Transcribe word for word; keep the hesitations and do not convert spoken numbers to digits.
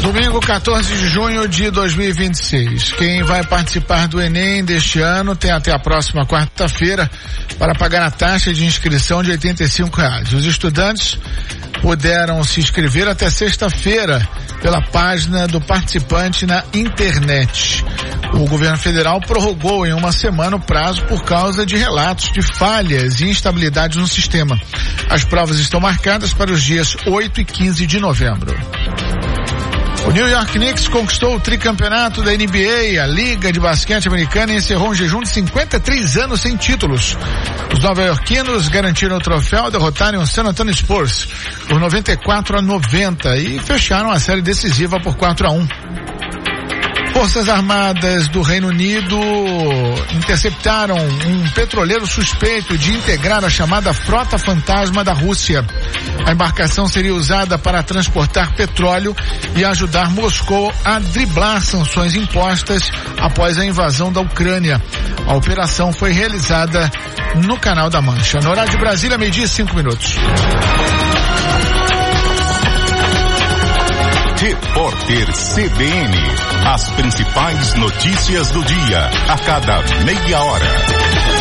Domingo, quatorze de junho de dois mil e vinte e seis. Quem vai participar do Enem deste ano tem até a próxima quarta-feira para pagar a taxa de inscrição de oitenta e cinco reais. Os estudantes puderam se inscrever até sexta-feira pela página do participante na internet. O governo federal prorrogou em uma semana o prazo por causa de relatos de falhas e instabilidades no sistema. As provas estão marcadas para os dias oito e quinze de novembro. O New York Knicks conquistou o tricampeonato da N B A, a Liga de Basquete Americana, e encerrou um jejum de cinquenta e três anos sem títulos. Os nova-iorquinos garantiram o troféu ao derrotarem o San Antonio Spurs por noventa e quatro a noventa e fecharam a série decisiva por quatro a um. Forças Armadas do Reino Unido interceptaram um petroleiro suspeito de integrar a chamada Frota Fantasma da Rússia. A embarcação seria usada para transportar petróleo e ajudar Moscou a driblar sanções impostas após a invasão da Ucrânia. A operação foi realizada no Canal da Mancha. No horário de Brasília, meio-dia e cinco minutos. Repórter C B N. As principais notícias do dia, a cada meia hora.